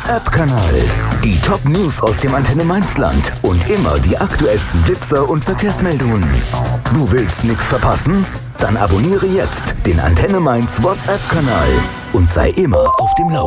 WhatsApp-Kanal. Die Top-News aus dem Antenne Mainz-Land und immer die aktuellsten Blitzer und Verkehrsmeldungen. Du willst nichts verpassen? Dann abonniere jetzt den Antenne Mainz WhatsApp-Kanal und sei immer auf dem Laufenden.